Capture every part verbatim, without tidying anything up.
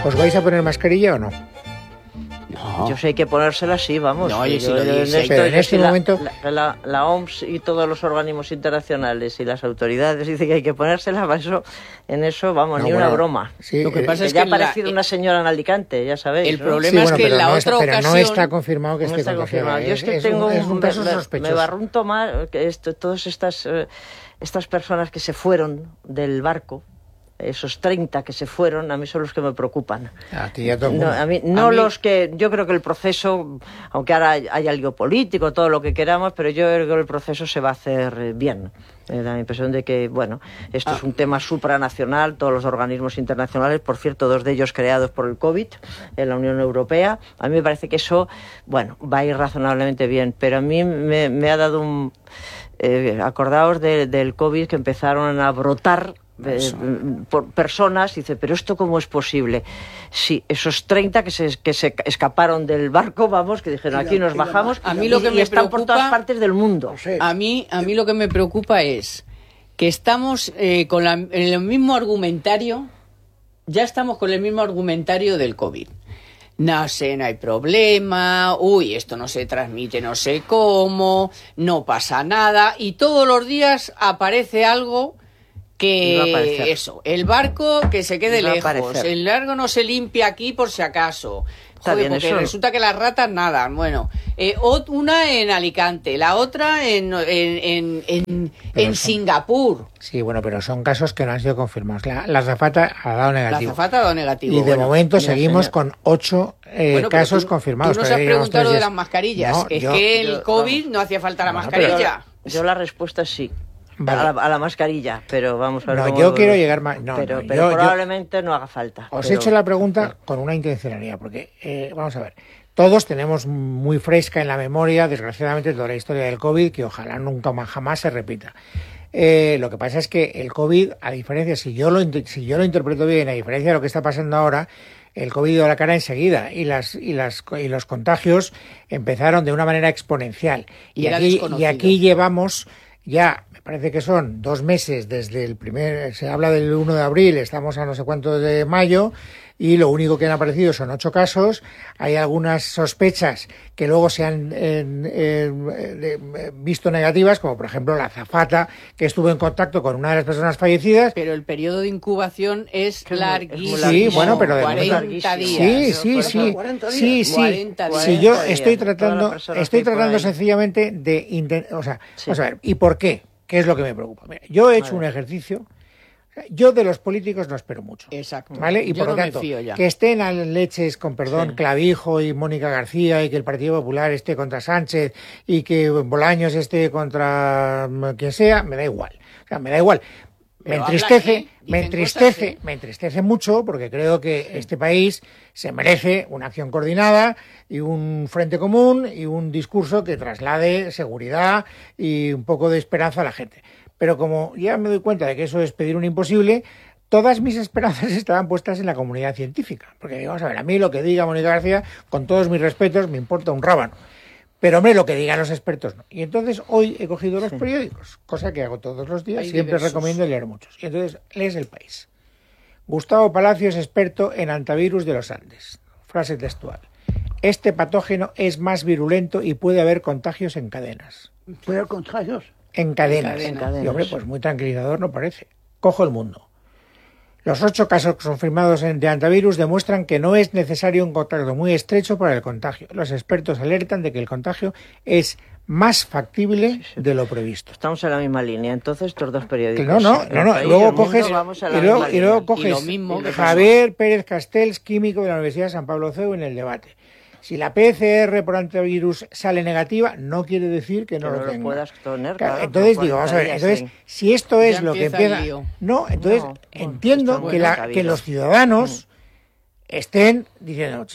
¿Os vais a poner mascarilla o no? No. Yo sé, hay que ponérsela, sí, vamos. No, y si lo yo, dice, pero en este la, momento... La, la, la O M S y todos los organismos internacionales y las autoridades dicen que hay que ponérsela, eso, en eso, vamos, no, ni bueno, una broma. Sí, lo que pasa que es que ya ha aparecido la, una señora en Alicante, ya sabéis. El ¿no? problema sí, es bueno, que en la no otra está, ocasión... Pero no está confirmado que no esté está confirmado. Yo es que es tengo un, es un caso me, sospechoso. Me barrunto más que esto, todas estas, eh, estas personas que se fueron del barco. Esos treinta que se fueron, a mí son los que me preocupan. A ti ya todo el no, mundo. a mí, no a mí... los que... Yo creo que el proceso, aunque ahora haya algo político, todo lo que queramos, pero yo creo que el proceso se va a hacer bien. Me da la impresión de que, bueno, esto ah. es un tema supranacional, todos los organismos internacionales, por cierto, dos de ellos creados por el COVID, en la Unión Europea. A mí me parece que eso, bueno, va a ir razonablemente bien, pero a mí me, me ha dado un... Eh, acordaos de, del COVID que empezaron a brotar Eh, por personas, y dice, pero ¿esto cómo es posible? Sí, esos treinta que se, que se escaparon del barco, vamos, que dijeron, aquí nos bajamos, a mí lo que y, me y están preocupa, por todas partes del mundo. A mí, a mí lo que me preocupa es que estamos eh, con la, el mismo argumentario, ya estamos con el mismo argumentario del COVID. No sé, no hay problema, uy, esto no se transmite no sé cómo, no pasa nada, y todos los días aparece algo que eso, el barco que se quede lejos, el barco no se limpia aquí por si acaso. Joder, bien, porque eso... resulta que las ratas nadan. Bueno, eh, una en Alicante, la otra en, en, en, en, en son... Singapur. Sí, bueno, pero son casos que no han sido confirmados. La, la azafata ha dado negativo. La azafata ha dado negativo. Y de bueno, momento mira, seguimos señor. con ocho eh, bueno, casos tú, confirmados. Tú nos has preguntado lo de las mascarillas. No, es yo, que el yo, COVID vamos. no hacía falta la bueno, mascarilla. Yo, yo la respuesta es sí. Vale. A, la, a la mascarilla, pero vamos a ver. No, cómo yo lo... quiero llegar más. No, pero, no, pero yo, probablemente yo... no haga falta. Os pero... he hecho la pregunta con una intencionalidad, porque eh, vamos a ver. Todos tenemos muy fresca en la memoria, desgraciadamente, toda la historia del COVID, que ojalá nunca más jamás se repita. Eh, lo que pasa es que el COVID, a diferencia, si yo lo si yo lo interpreto bien, a diferencia de lo que está pasando ahora, el COVID dio la cara enseguida y las y las y los contagios empezaron de una manera exponencial. Y, y aquí y aquí llevamos ya, me parece que son dos meses desde el primer, se habla del uno de abril, estamos a no sé cuánto de mayo, y lo único que han aparecido son ocho casos. Hay algunas sospechas que luego se han eh, eh, visto negativas, como por ejemplo la azafata, que estuvo en contacto con una de las personas fallecidas. Pero el periodo de incubación es larguísimo. Sí, bueno, pero de cuarenta días. Sí, sí, sí. Sí, sí. cuarenta días. Si yo estoy tratando, estoy tratando sencillamente de intent- o sea, sí. Vamos a ver, ¿y por qué? ¿Qué es lo que me preocupa? Mira, yo he hecho un ejercicio. Yo de los políticos no espero mucho. Exacto. ¿Vale? Y yo por lo no tanto, me fío ya. que estén a leches, con perdón, sí. Clavijo y Mónica García, y que el Partido Popular esté contra Sánchez y que Bolaños esté contra quien sea, me da igual. O sea, me da igual. Me entristece, hablan, ¿eh? me entristece, cosas, ¿eh? me entristece mucho, porque creo que sí. este país se merece una acción coordinada y un frente común y un discurso que traslade seguridad y un poco de esperanza a la gente. Pero como ya me doy cuenta de que eso es pedir un imposible, todas mis esperanzas estaban puestas en la comunidad científica. Porque vamos a ver, a mí lo que diga Mónica García, con todos mis respetos, me importa un rábano. Pero hombre, lo que digan los expertos no. Y entonces hoy he cogido los sí. periódicos, cosa que hago todos los días, Hay siempre diversos. recomiendo leer muchos. Y entonces lees El País. Gustavo Palacios, experto en antivirus de los Andes. Frase textual. Este patógeno es más virulento y puede haber contagios en cadenas. ¿Puede haber contagios? En cadenas. En cadenas. Y hombre, pues muy tranquilizador no parece. Cojo el mundo. Los ocho casos confirmados de antivirus demuestran que no es necesario un contacto muy estrecho para el contagio. Los expertos alertan de que el contagio es más factible sí, sí. de lo previsto. Estamos en la misma línea, entonces, estos dos periódicos. No, no, no, no. luego coges, y luego, y luego coges y lo mismo Javier Pérez Castells, químico de la Universidad de San Pablo C E U, en el debate. Si la P C R por antivirus sale negativa, no quiere decir que no, que lo no tenga. Lo puedas tener, claro, claro, entonces no digo, vamos a ver, entonces sí. si esto es ya lo que empieza empieza, no, entonces no, entiendo bueno, que, la, que los ciudadanos mm. estén diciendo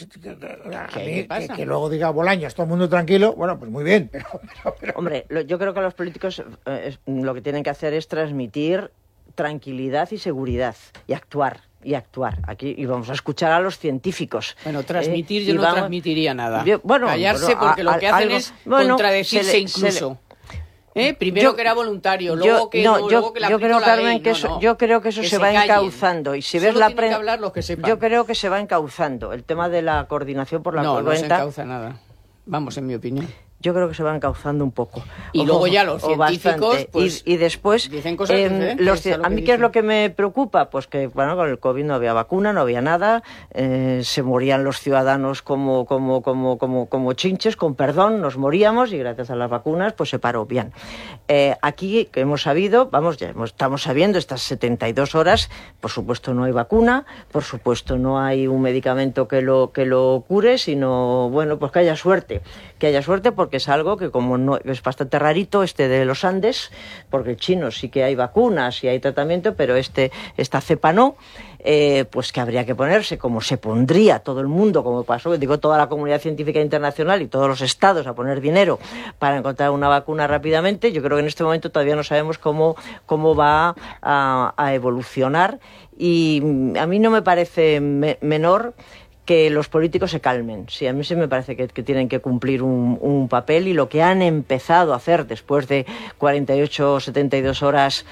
a mí, que, que luego diga Bolaños, todo el mundo tranquilo, bueno, pues muy bien, pero, pero, pero... hombre, lo, yo creo que los políticos eh, lo que tienen que hacer es transmitir tranquilidad y seguridad y actuar. Y actuar aquí, y vamos a escuchar a los científicos. Bueno, transmitir, eh, yo no vamos, transmitiría nada. Yo, bueno, callarse, bueno, porque a, lo que hacen algo, es bueno, contradecirse se le, incluso. Se le, ¿Eh? Primero yo, que era voluntario, yo, luego que no, no, yo, luego que la yo creo, la Carmen, ley. que No, eso, no. yo creo que eso que se, se va callen. encauzando y si ves Solo la tienen prensa, que hablar los que sepan. yo creo que se va encauzando el tema de la coordinación por la No, cuenta. no se encauza nada. Vamos, en mi opinión. Yo creo que se va encauzando un poco. Y o, luego ya los científicos, pues, y, y después, dicen cosas eh, diferentes los, a lo a mí que qué es dicen. lo que me preocupa, pues que bueno, con el COVID no había vacuna, no había nada, eh, se morían los ciudadanos como, como, como, como, como chinches, con perdón, nos moríamos y gracias a las vacunas pues se paró bien. Eh, aquí que hemos sabido, vamos, ya hemos, estamos sabiendo estas setenta y dos horas, por supuesto no hay vacuna, por supuesto no hay un medicamento que lo, que lo cure, sino bueno, pues que haya suerte, que haya suerte porque es algo que como no, es bastante rarito este de los Andes, porque chinos sí que hay vacunas y hay tratamiento, pero este esta cepa no, eh, pues que habría que ponerse, como se pondría todo el mundo, como pasó, digo, toda la comunidad científica internacional y todos los estados a poner dinero para encontrar una vacuna rápidamente. Yo creo que en este momento todavía no sabemos cómo, cómo va a, a evolucionar y a mí no me parece me, menor que los políticos se calmen. Sí, a mí sí me parece que, que tienen que cumplir un, un papel y lo que han empezado a hacer después de cuarenta y ocho o setenta y dos horas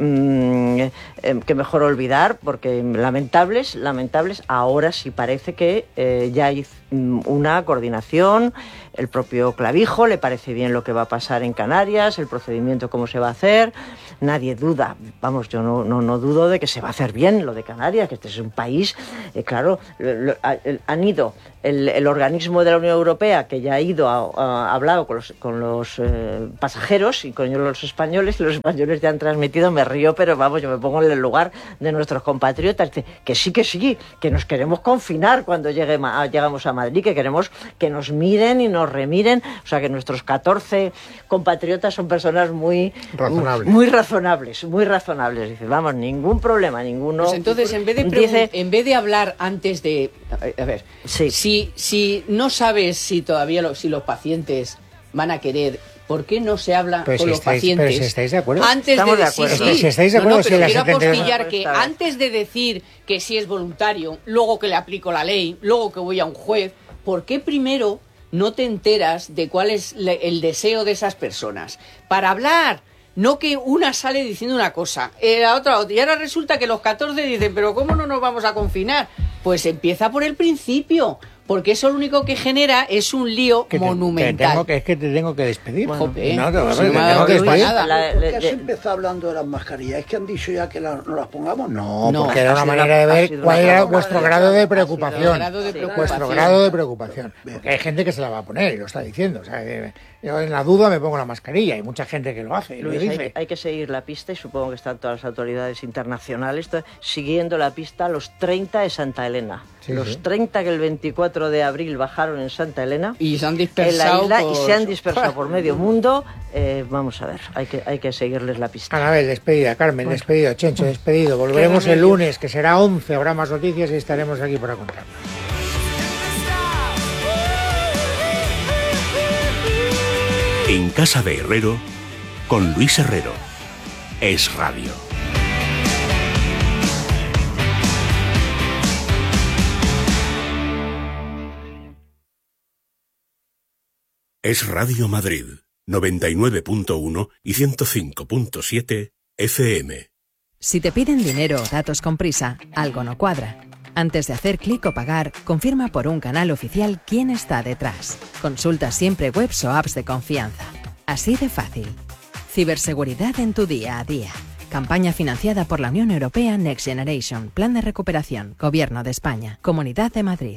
mmm, eh, que mejor olvidar, porque lamentables, lamentables, ahora sí parece que eh, ya hay una coordinación, el propio Clavijo le parece bien lo que va a pasar en Canarias, el procedimiento cómo se va a hacer, nadie duda, vamos, yo no, no, no dudo de que se va a hacer bien lo de Canarias, que este es un país, eh, claro, lo, lo, han ido el, el organismo de la Unión Europea que ya ha ido a, a, a hablado con los, con los eh, pasajeros y con los españoles, y los españoles ya han transmitido, me río, pero vamos, yo me pongo en el lugar de nuestros compatriotas, que sí, que sí, que nos queremos confinar cuando llegue, llegamos a Madrid, que queremos que nos miren y nos remiren, o sea que nuestros catorce compatriotas son personas muy razonables, muy, muy razonables, muy razonables, dice, vamos, ningún problema, ninguno. Pues entonces, en vez de dice, en vez de hablar antes de, a ver, sí. si si no sabes si todavía lo, si los pacientes van a querer, ¿por qué no se habla pero con si los estáis, pacientes? Pero si estáis de acuerdo. Antes Estamos de, de acuerdo. Sí, sí. Si estáis de acuerdo, no, no, pero si quiero apostillar apostillar que antes de decir que sí es voluntario, luego que le aplico la ley, luego que voy a un juez, ¿por qué primero no te enteras de cuál es el deseo de esas personas? Para hablar, no que una sale diciendo una cosa, eh, la otra otra, y ahora resulta que los catorce dicen, pero ¿cómo no nos vamos a confinar? Pues empieza por el principio, porque eso lo único que genera es un lío que te, monumental. Que, tengo que, es que te tengo que despedir. Bueno, Jope, no, te, no, te, si te no tengo que despedir. nada. La, ¿Por qué has empezado hablando de las mascarillas? ¿Es que han dicho ya que la, no las pongamos? No, No, porque era una manera de ver cuál era vuestro grado de preocupación. Grado de preocupación. Vuestro grado de preocupación. Porque hay gente que se la va a poner y lo está diciendo. O sea, yo en la duda me pongo la mascarilla. Hay mucha gente que lo hace. Y Luis, lo dice. hay, hay que seguir la pista y supongo que están todas las autoridades internacionales to- siguiendo la pista a los treinta de Santa Elena. Sí, los sí. treinta que el veinticuatro de abril bajaron en Santa Elena. Y se han en dispersado la isla por... y se han dispersado por medio mundo. Eh, vamos a ver, hay que, hay que seguirles la pista. Anabel, despedida. Carmen, despedido. Chencho, despedido. Volveremos el lunes, que será once. Habrá más noticias y estaremos aquí para contarlas. En Casa de Herrero, con Luis Herrero. Es Radio. Es Radio Madrid, noventa y nueve punto uno y ciento cinco punto siete F M. Si te piden dinero o datos con prisa, algo no cuadra. Antes de hacer clic o pagar, confirma por un canal oficial quién está detrás. Consulta siempre webs o apps de confianza. Así de fácil. Ciberseguridad en tu día a día. Campaña financiada por la Unión Europea Next Generation. Plan de recuperación. Gobierno de España. Comunidad de Madrid.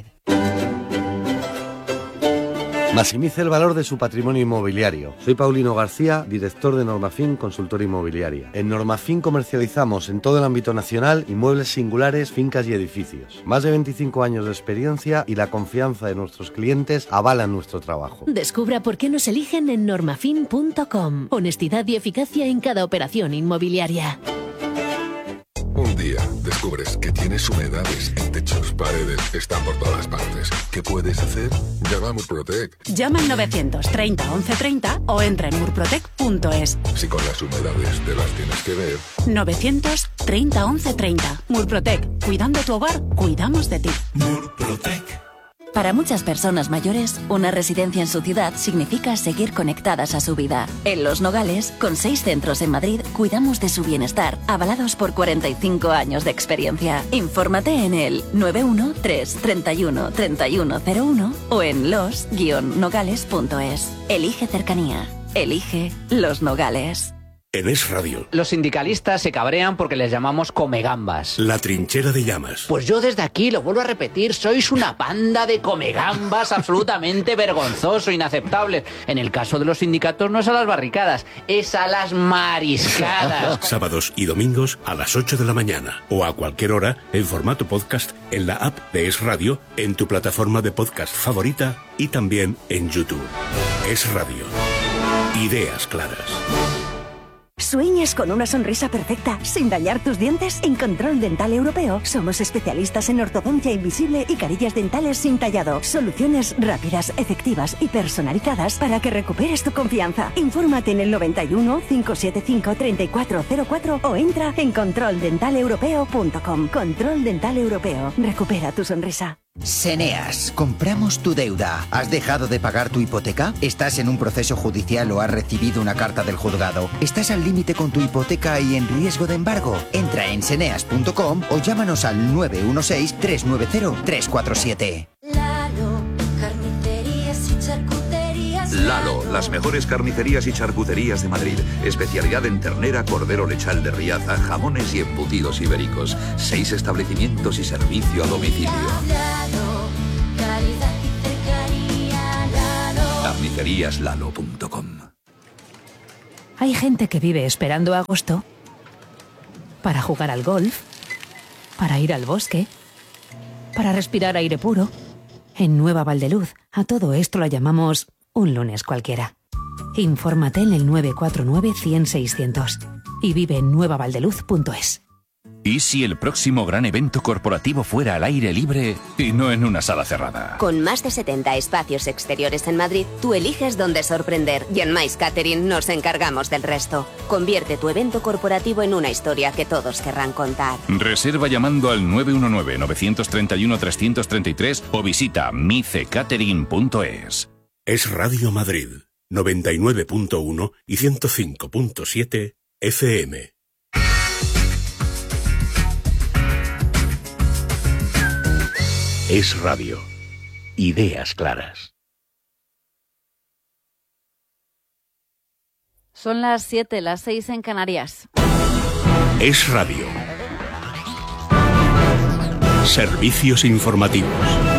Maximice el valor de su patrimonio inmobiliario. Soy Paulino García, director de Normafin Consultora Inmobiliaria. En Normafin comercializamos en todo el ámbito nacional inmuebles singulares, fincas y edificios. Más de veinticinco años de experiencia y la confianza de nuestros clientes avalan nuestro trabajo. Descubra por qué nos eligen en normafin punto com. Honestidad y eficacia en cada operación inmobiliaria. Un día descubres que tienes humedades en techos, paredes, están por todas partes. ¿Qué puedes hacer? Llama a Murprotec. Llama al novecientos treinta once treinta o entra en murprotec punto es. Si con las humedades te las tienes que ver. novecientos treinta once treinta. Murprotec. Cuidando tu hogar, cuidamos de ti. Murprotec. Para muchas personas mayores, una residencia en su ciudad significa seguir conectadas a su vida. En Los Nogales, con seis centros en Madrid, cuidamos de su bienestar, avalados por cuarenta y cinco años de experiencia. Infórmate en el nueve uno tres, treinta y uno, treinta y uno cero uno o en los guion nogales punto es. Elige cercanía. Elige Los Nogales. En Es Radio. Los sindicalistas se cabrean porque les llamamos comegambas. La trinchera de llamas. Pues yo desde aquí lo vuelvo a repetir, sois una panda de comegambas absolutamente vergonzoso, inaceptable. En el caso de los sindicatos no es a las barricadas, es a las mariscadas. Sábados y domingos a las ocho de la mañana o a cualquier hora en formato podcast en la app de Es Radio, en tu plataforma de podcast favorita y también en YouTube. Es Radio. Ideas claras. ¿Sueñas con una sonrisa perfecta sin dañar tus dientes? En Control Dental Europeo somos especialistas en ortodoncia invisible y carillas dentales sin tallado. Soluciones rápidas, efectivas y personalizadas para que recuperes tu confianza. Infórmate en el noventa y uno, cinco siete cinco, treinta y cuatro cero cuatro o entra en control dental europeo punto com. Control Dental Europeo. Recupera tu sonrisa. Seneas, compramos tu deuda. ¿Has dejado de pagar tu hipoteca? ¿Estás en un proceso judicial o has recibido una carta del juzgado? ¿Estás al límite con tu hipoteca y en riesgo de embargo? Entra en seneas punto com o llámanos al nueve uno seis, tres nueve cero, tres cuatro siete. Lalo, carnicerías y charcuterías. Lalo, las mejores carnicerías y charcuterías de Madrid. Especialidad en ternera, cordero lechal de Riaza, jamones y embutidos ibéricos. Seis establecimientos y servicio a domicilio. Lalo, calidad y cercanía. Lalo. carnicerías lalo punto com. Hay gente que vive esperando agosto para jugar al golf, para ir al bosque, para respirar aire puro. En Nueva Valdeluz, a todo esto lo llamamos un lunes cualquiera. Infórmate en el nueve cuatro nueve, cien, seiscientos y vive en nueva valdeluz punto es. ¿Y si el próximo gran evento corporativo fuera al aire libre y no en una sala cerrada? Con más de setenta espacios exteriores en Madrid, tú eliges dónde sorprender y en Mais Catering nos encargamos del resto. Convierte tu evento corporativo en una historia que todos querrán contar. Reserva llamando al nueve uno nueve, nueve tres uno, tres tres tres o visita mice catering punto es. Es Radio Madrid, noventa y nueve punto uno y ciento cinco punto siete F M. Es Radio. Ideas claras. Son las siete, las seis en Canarias. Es Radio. Servicios informativos.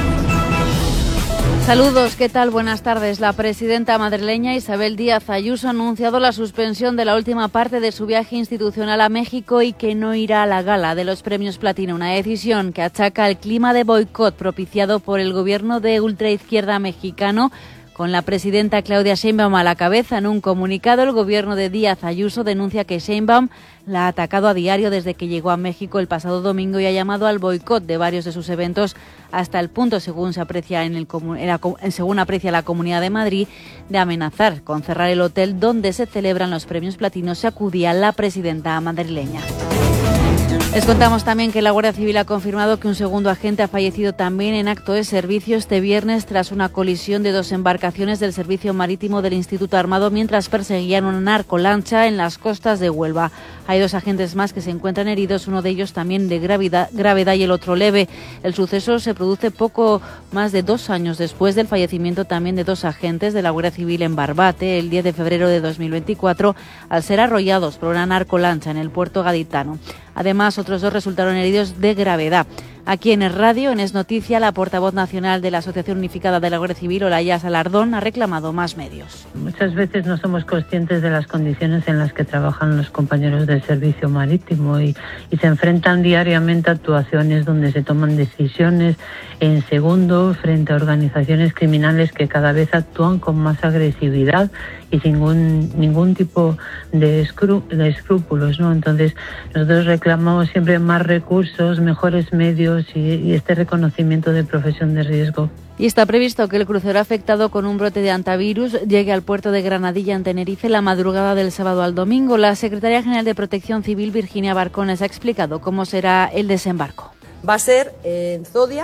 Saludos, ¿qué tal? Buenas tardes. La presidenta madrileña Isabel Díaz Ayuso ha anunciado la suspensión de la última parte de su viaje institucional a México y que no irá a la gala de los premios Platino, una decisión que achaca al clima de boicot propiciado por el gobierno de ultraizquierda mexicano, con la presidenta Claudia Sheinbaum a la cabeza. En un comunicado, el gobierno de Díaz Ayuso denuncia que Sheinbaum la ha atacado a diario desde que llegó a México el pasado domingo y ha llamado al boicot de varios de sus eventos hasta el punto, según se aprecia en el en la, según aprecia la Comunidad de Madrid, de amenazar con cerrar el hotel donde se celebran los premios Platinos. Se acudía la presidenta madrileña. Les contamos también que la Guardia Civil ha confirmado que un segundo agente ha fallecido también en acto de servicio este viernes tras una colisión de dos embarcaciones del Servicio Marítimo del Instituto Armado mientras perseguían una narcolancha en las costas de Huelva. Hay dos agentes más que se encuentran heridos, uno de ellos también de gravedad, gravedad y el otro leve. El suceso se produce poco más de dos años después del fallecimiento también de dos agentes de la Guardia Civil en Barbate el diez de febrero de dos mil veinticuatro al ser arrollados por una narcolancha en el puerto gaditano. Además, otros dos resultaron heridos de gravedad. Aquí en Es Radio, en Es Noticia, la portavoz nacional de la Asociación Unificada de la Guardia Civil, Olaya Salardón, ha reclamado más medios. Muchas veces no somos conscientes de las condiciones en las que trabajan los compañeros del servicio marítimo y, y se enfrentan diariamente a actuaciones donde se toman decisiones en segundo frente a organizaciones criminales que cada vez actúan con más agresividad y sin ningún, ningún tipo de, escrú, de escrúpulos, ¿no? Entonces, nosotros reclamamos siempre más recursos, mejores medios y, y este reconocimiento de profesión de riesgo. Y está previsto que el crucero afectado con un brote de antivirus llegue al puerto de Granadilla, en Tenerife, la madrugada del sábado al domingo. La secretaria general de Protección Civil, Virginia Barcones, ha explicado cómo será el desembarco. Va a ser en Zodiac,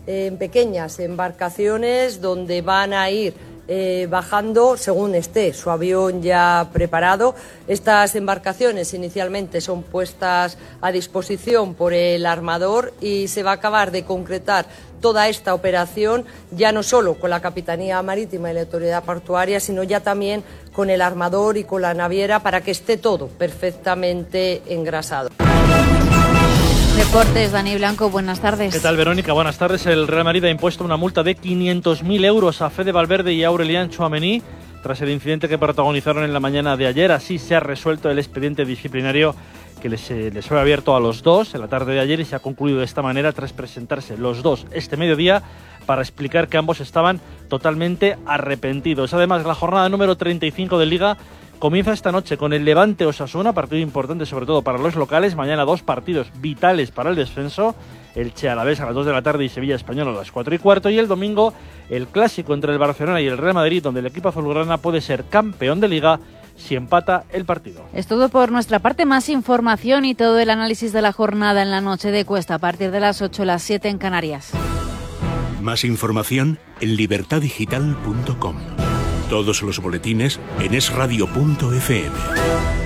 eh, en pequeñas embarcaciones donde van a ir Eh, bajando según esté su avión ya preparado. Estas embarcaciones inicialmente son puestas a disposición por el armador y se va a acabar de concretar toda esta operación ya no solo con la Capitanía Marítima y la Autoridad Portuaria, sino ya también con el armador y con la naviera para que esté todo perfectamente engrasado. Deportes, Dani Blanco, buenas tardes. ¿Qué tal, Verónica? Buenas tardes. El Real Madrid ha impuesto una multa de quinientos mil euros a Fede Valverde y a Aurelian Tchouaméni tras el incidente que protagonizaron en la mañana de ayer. Así se ha resuelto el expediente disciplinario que les, les fue abierto a los dos en la tarde de ayer y se ha concluido de esta manera tras presentarse los dos este mediodía para explicar que ambos estaban totalmente arrepentidos. Además, la jornada número treinta y cinco de Liga comienza esta noche con el Levante Osasuna, partido importante sobre todo para los locales. Mañana dos partidos vitales para el descenso, Elche Alavés a las dos de la tarde y Sevilla Español a las cuatro y cuarto. Y el domingo el clásico entre el Barcelona y el Real Madrid, donde el equipo azulgrana puede ser campeón de Liga si empata el partido. Es todo por nuestra parte. Más información y todo el análisis de la jornada en la noche de Cuesta a partir de las ocho, las siete en Canarias. Más información en libertad digital punto com. Todos los boletines en es radio punto efe eme.